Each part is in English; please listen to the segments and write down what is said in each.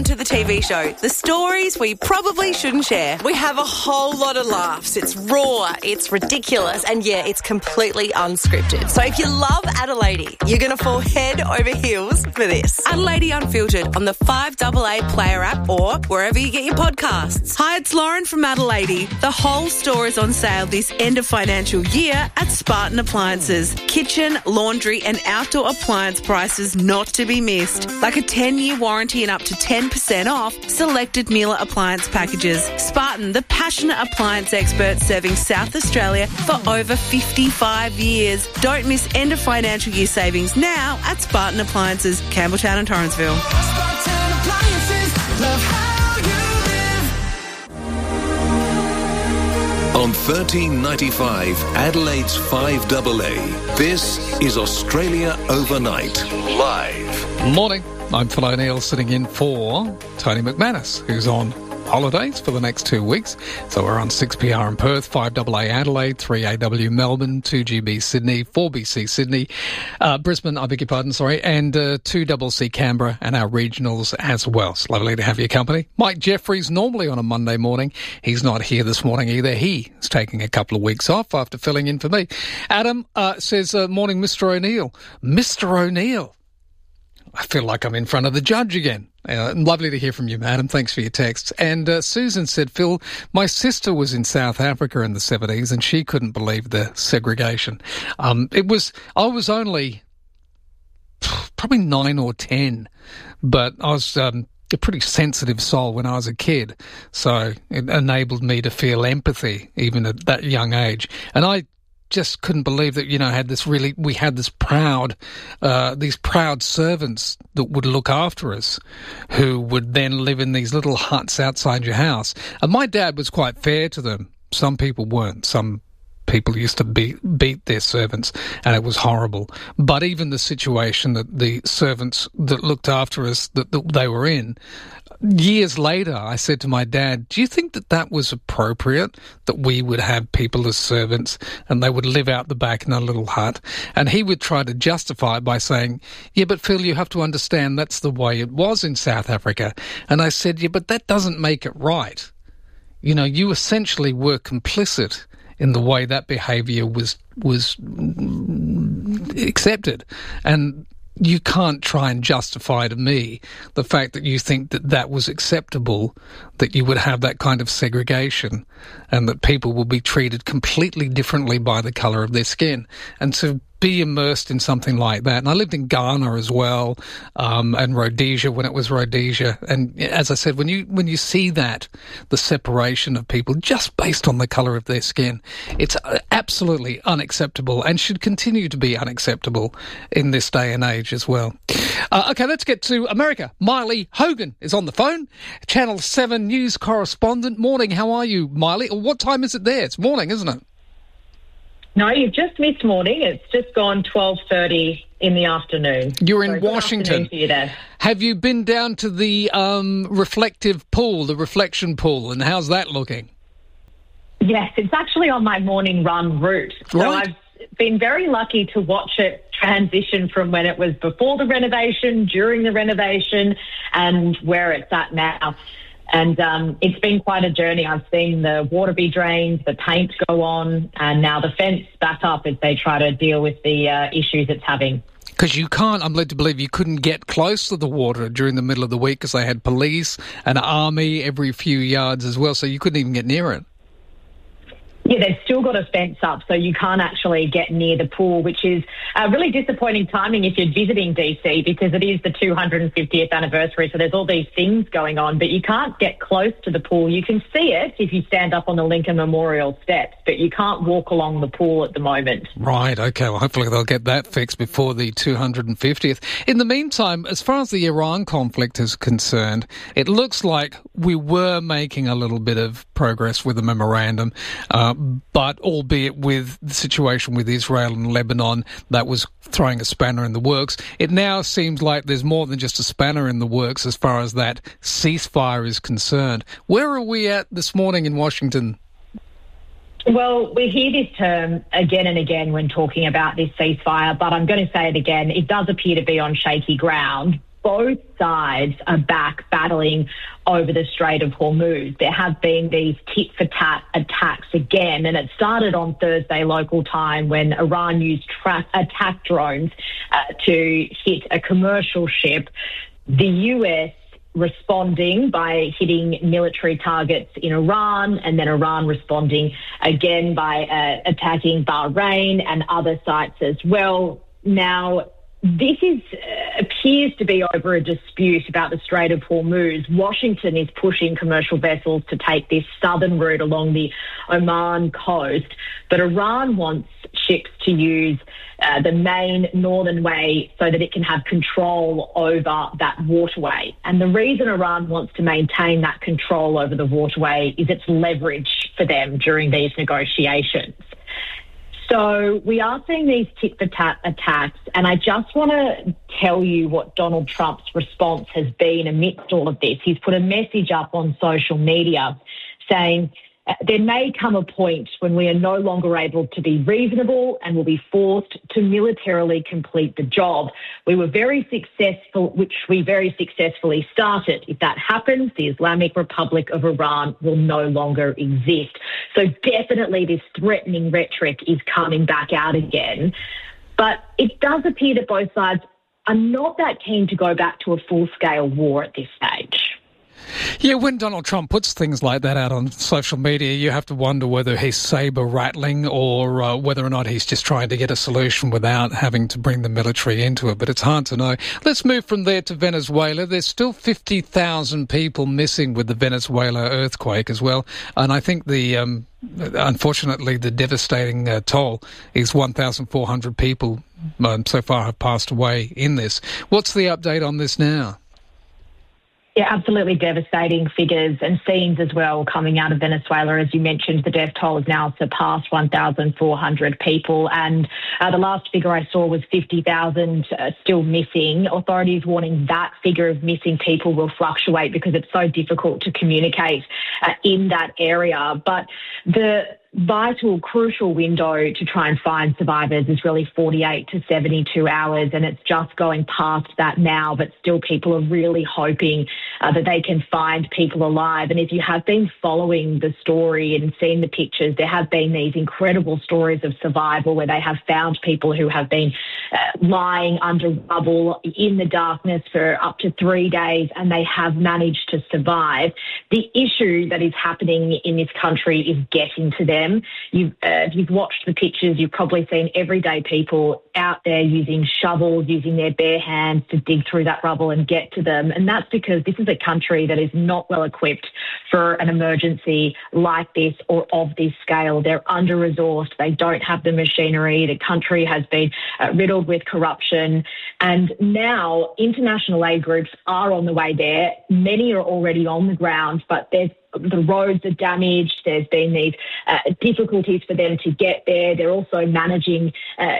To the TV show, the stories we probably shouldn't share. We have a whole lot of laughs. It's raw, it's ridiculous, and yeah, it's completely unscripted. So if you love Adelaide, you're going to fall head over heels for this. Adelaide Unfiltered on the 5AA Player app or wherever you get your podcasts. Hi, it's Lauren from Adelaide. The whole store is on sale this end of financial year at Spartan Appliances. Kitchen, laundry and outdoor appliance prices not to be missed. Like a 10-year warranty and up to 10% off selected Miele appliance packages. Spartan, the passionate appliance expert serving South Australia for over 55 years. Don't miss end of financial year savings now at Spartan Appliances, Campbelltown and Torrensville. Spartan Appliances, love how you live. On 1395 Adelaide's 5AA, this is Australia Overnight, live. Morning. I'm Phil O'Neill sitting in for Tony McManus, who's on holidays for the next 2 weeks. So we're on 6PR in Perth, 5AA Adelaide, 3AW Melbourne, 2GB Sydney, 4BC Sydney, Brisbane, I beg your pardon, sorry, and 2CC Canberra and our regionals as well. It's lovely to have your company. Mike Jeffries, normally on a Monday morning. He's not here this morning either. He is taking a couple of weeks off after filling in for me. Adam says, morning, Mr. O'Neill. Mr. O'Neill. I feel like I'm in front of the judge again. Lovely to hear from you, madam. Thanks for your texts. And Susan said, Phil, my sister was in South Africa in the 70s and she couldn't believe the segregation. I was only probably 9 or 10, but I was a pretty sensitive soul when I was a kid. So it enabled me to feel empathy even at that young age. And I just couldn't believe that, we had this these proud servants that would look after us, who would then live in these little huts outside your house. And my dad was quite fair to them. Some people weren't. Some people used to beat their servants, and it was horrible. But even the situation that the servants that looked after us, that they were in, years later, I said to my dad, do you think that was appropriate, that we would have people as servants and they would live out the back in a little hut? And he would try to justify it by saying, yeah, but Phil, you have to understand that's the way it was in South Africa. And I said, yeah, but that doesn't make it right. You essentially were complicit in the way that behaviour was accepted. And you can't try and justify to me the fact that you think that was acceptable, that you would have that kind of segregation and that people will be treated completely differently by the colour of their skin. And to be immersed in something like that. And I lived in Ghana as well, and Rhodesia when it was Rhodesia. And as I said, when you see that, the separation of people just based on the colour of their skin, it's absolutely unacceptable and should continue to be unacceptable in this day and age as well. Okay, let's get to America. Miley Hogan is on the phone, Channel 7 news correspondent. Morning, how are you, Miley? What time is it there? It's morning, isn't it? No, you've just missed morning. It's just gone 12:30 in the afternoon. You're in Washington. To you there. Have you been down to the reflective pool, the reflection pool, and how's that looking? Yes, it's actually on my morning run route. So Right. I've been very lucky to watch it transition from when it was before the renovation, during the renovation, and where it's at now. And it's been quite a journey. I've seen the water be drained, the paint go on, and now the fence back up as they try to deal with the issues it's having. Because I'm led to believe you couldn't get close to the water during the middle of the week because they had police and army every few yards as well, so you couldn't even get near it. Yeah, they've still got a fence up, so you can't actually get near the pool, which is really disappointing timing if you're visiting DC, because it is the 250th anniversary, so there's all these things going on, but you can't get close to the pool. You can see it if you stand up on the Lincoln Memorial steps, but you can't walk along the pool at the moment. Right, okay, well, hopefully they'll get that fixed before the 250th. In the meantime, as far as the Iran conflict is concerned, it looks like we were making a little bit of progress with the memorandum, but albeit with the situation with Israel and Lebanon, that was throwing a spanner in the works. It now seems like there's more than just a spanner in the works as far as that ceasefire is concerned. Where are we at this morning in Washington? Well, we hear this term again and again when talking about this ceasefire, but I'm going to say it again. It does appear to be on shaky ground. both sides are back battling over the Strait of Hormuz. There have been these tit-for-tat attacks again, and it started on Thursday local time when Iran used attack drones to hit a commercial ship. The US responding by hitting military targets in Iran, and then Iran responding again by attacking Bahrain and other sites as well. Now, this appears to be over a dispute about the Strait of Hormuz. Washington is pushing commercial vessels to take this southern route along the Oman coast, but Iran wants ships to use the main northern way so that it can have control over that waterway. And the reason Iran wants to maintain that control over the waterway is it's leverage for them during these negotiations. So we are seeing these tit-for-tat attacks, and I just want to tell you what Donald Trump's response has been amidst all of this. He's put a message up on social media saying, there may come a point when we are no longer able to be reasonable and will be forced to militarily complete the job. We were very successful, which we very successfully started. If that happens, the Islamic Republic of Iran will no longer exist. So definitely this threatening rhetoric is coming back out again. But it does appear that both sides are not that keen to go back to a full-scale war at this stage. Yeah, when Donald Trump puts things like that out on social media, you have to wonder whether he's saber-rattling or whether or not he's just trying to get a solution without having to bring the military into it. But it's hard to know. Let's move from there to Venezuela. There's still 50,000 people missing with the Venezuela earthquake as well. And I think unfortunately, the devastating toll is 1,400 people so far have passed away in this. What's the update on this now? Yeah, absolutely devastating figures and scenes as well coming out of Venezuela. As you mentioned, the death toll has now surpassed 1,400 people, and the last figure I saw was 50,000 still missing. Authorities warning that figure of missing people will fluctuate because it's so difficult to communicate in that area. But the vital, crucial window to try and find survivors is really 48 to 72 hours, and it's just going past that now, but still people are really hoping that they can find people alive. And if you have been following the story and seen the pictures, there have been these incredible stories of survival where they have found people who have been lying under rubble in the darkness for up to 3 days, and they have managed to survive. The issue that is happening in this country is getting to them. If you've watched the pictures, you've probably seen everyday people out there using shovels, using their bare hands to dig through that rubble and get to them. And that's because this is a country that is not well equipped for an emergency like this or of this scale. They're under-resourced. They don't have the machinery. The country has been riddled with corruption. And now international aid groups are on the way there. Many are already on the ground, but the roads are damaged. There's been these difficulties for them to get there. They're also managing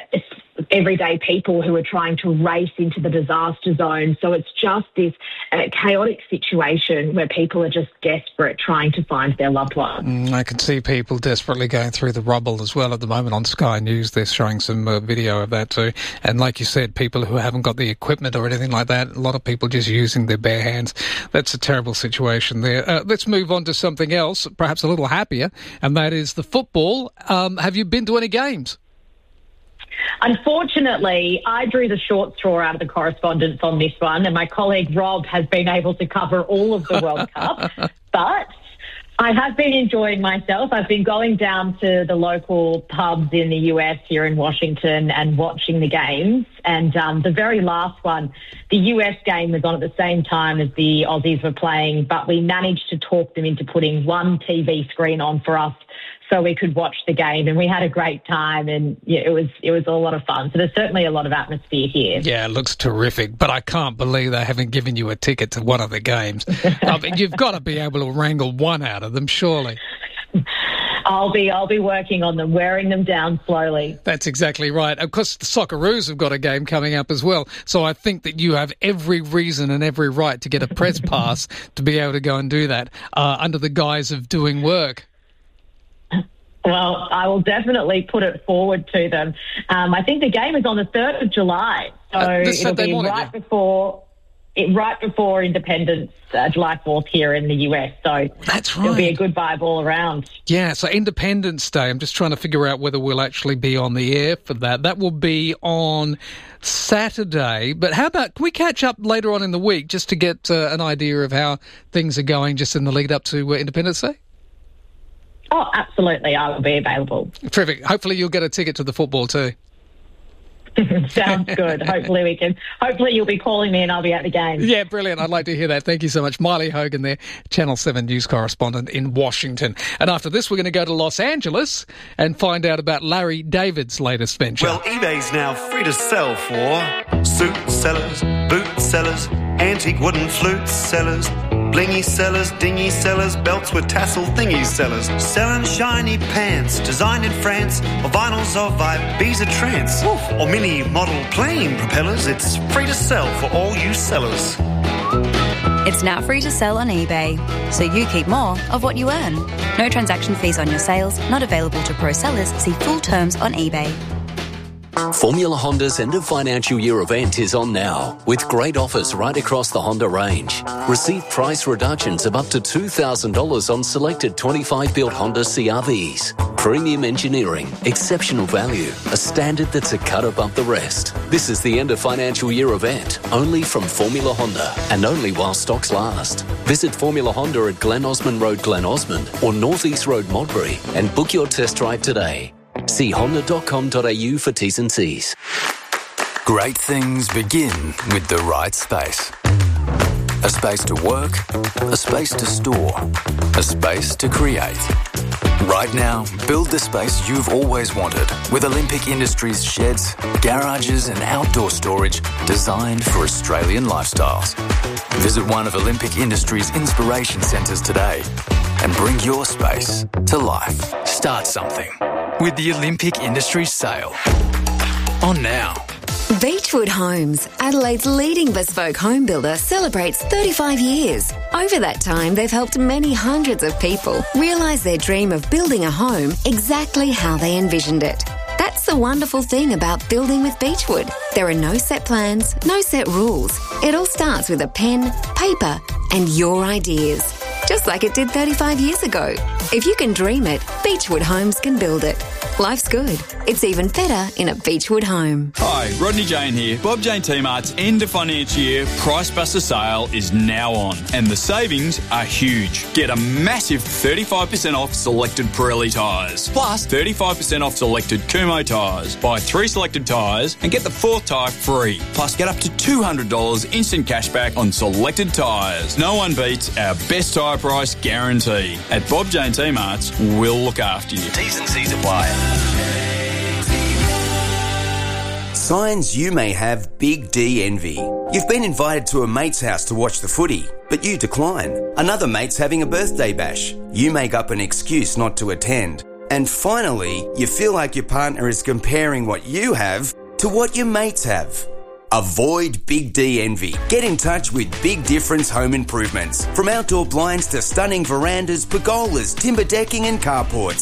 everyday people who are trying to race into the disaster zone. So it's just this chaotic situation where people are just desperate trying to find their loved ones. I can see people desperately going through the rubble as well at the moment on Sky News. They're showing some video of that too. And like you said, people who haven't got the equipment or anything like that, a lot of people just using their bare hands. That's a terrible situation there. Let's move on to something else, perhaps a little happier, and that is the football. Have you been to any games? Unfortunately, I drew the short straw out of the correspondence on this one, and my colleague Rob has been able to cover all of the World Cup. But I have been enjoying myself. I've been going down to the local pubs in the US here in Washington and watching the games. And the very last one, the US game was on at the same time as the Aussies were playing, but we managed to talk them into putting one TV screen on for us so we could watch the game, and we had a great time, and yeah, it was a lot of fun. So there's certainly a lot of atmosphere here. Yeah, it looks terrific, but I can't believe they haven't given you a ticket to one of the games. I mean, you've got to be able to wrangle one out of them, surely. I'll be working on them, wearing them down slowly. That's exactly right. Of course, the Socceroos have got a game coming up as well, so I think that you have every reason and every right to get a press pass to be able to go and do that under the guise of doing work. Well, I will definitely put it forward to them. I think the game is on the 3rd of July, so it'll be right before... right before Independence, July 4th here in the US. So that's right. It'll be a good vibe all around. Yeah, so Independence Day, I'm just trying to figure out whether we'll actually be on the air for that. That will be on Saturday. But how about, can we catch up later on in the week just to get an idea of how things are going just in the lead up to Independence Day? Oh, absolutely. I will be available. Terrific. Hopefully you'll get a ticket to the football too. Sounds good. Hopefully you'll be calling me and I'll be at the game. Yeah, brilliant. I'd like to hear that. Thank you so much. Miley Hogan there, Channel 7 news correspondent in Washington. And after this, we're going to go to Los Angeles and find out about Larry David's latest venture. Well, eBay's now free to sell for suit sellers, boot sellers, antique wooden flute sellers, blingy sellers, dingy sellers, belts with tassel thingy sellers, selling shiny pants designed in France, or vinyls of Ibiza trance, or mini model plane propellers. It's free to sell for all you sellers. It's now free to sell on eBay, so you keep more of what you earn. No transaction fees on your sales, not available to pro sellers. See full terms on eBay. Formula Honda's end of financial year event is on now, with great offers right across the Honda range. Receive price reductions of up to $2,000 on selected 25-built Honda CR-Vs. Premium engineering, exceptional value, a standard that's a cut above the rest. This is the end of financial year event, only from Formula Honda, and only while stocks last. Visit Formula Honda at Glen Osmond Road, Glen Osmond, or North East Road, Modbury, and book your test drive today. See honda.com.au for T's and C's. Great things begin with the right space. A space to work, a space to store, a space to create. Right now, build the space you've always wanted with Olympic Industries sheds, garages and outdoor storage designed for Australian lifestyles. Visit one of Olympic Industries' inspiration centres today and bring your space to life. Start something with the Olympic Industries sale. On now. Beechwood Homes, Adelaide's leading bespoke home builder, celebrates 35 years. Over that time, they've helped many hundreds of people realise their dream of building a home exactly how they envisioned it. That's the wonderful thing about building with Beechwood. There are no set plans, no set rules. It all starts with a pen, paper, and your ideas. Just like it did 35 years ago. If you can dream it, Beechwood Homes can build it. Life's good. It's even better in a Beechwood home. Hi, Rodney Jane here. Bob Jane T-Mart's end of financial year Price Buster sale is now on, and the savings are huge. Get a massive 35% off selected Pirelli tyres, plus 35% off selected Kumho tyres. Buy 3 selected tyres and get the 4th tyre free. Plus get up to $200 instant cashback on selected tyres. No one beats our best tyre price guarantee. At Bob Jane T-Mart's, we'll look after you. T's and C's apply. Signs you may have Big D envy. You've been invited to a mate's house to watch the footy, but you decline. Another mate's having a birthday bash. You make up an excuse not to attend. And finally, you feel like your partner is comparing what you have to what your mates have. Avoid Big D envy. Get in touch with Big Difference Home Improvements. From outdoor blinds to stunning verandas, pergolas, timber decking and carports.